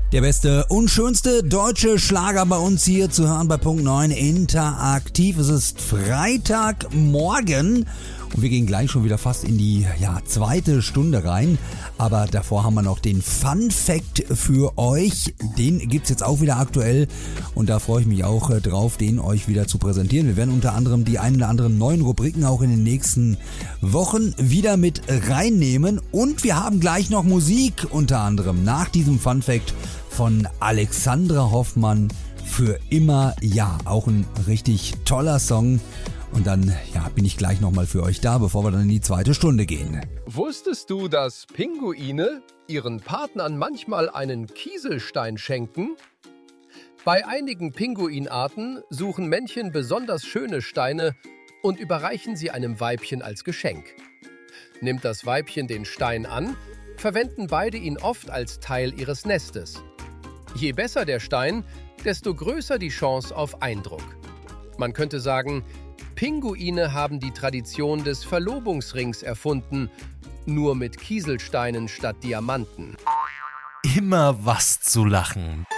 Der beste und schönste deutsche Schlager bei uns hier zu hören bei Punkt 9 interaktiv. Es ist Freitagmorgen und wir gehen gleich schon wieder fast in die zweite Stunde rein. Aber davor haben wir noch den Fun Fact für euch. Den gibt's jetzt auch wieder aktuell und da freue ich mich auch drauf, den euch wieder zu präsentieren. Wir werden unter anderem die ein oder anderen neuen Rubriken auch in den nächsten Wochen wieder mit reinnehmen. Und wir haben gleich noch Musik unter anderem nach diesem Fun Fact von Alexandra Hoffmann, Für immer ja. Auch ein richtig toller Song. Und dann bin ich gleich nochmal für euch da, bevor wir dann in die zweite Stunde gehen. Wusstest du, dass Pinguine ihren Partnern manchmal einen Kieselstein schenken? Bei einigen Pinguinarten suchen Männchen besonders schöne Steine und überreichen sie einem Weibchen als Geschenk. Nimmt das Weibchen den Stein an, verwenden beide ihn oft als Teil ihres Nestes. Je besser der Stein, desto größer die Chance auf Eindruck. Man könnte sagen, Pinguine haben die Tradition des Verlobungsrings erfunden, nur mit Kieselsteinen statt Diamanten. Immer was zu lachen.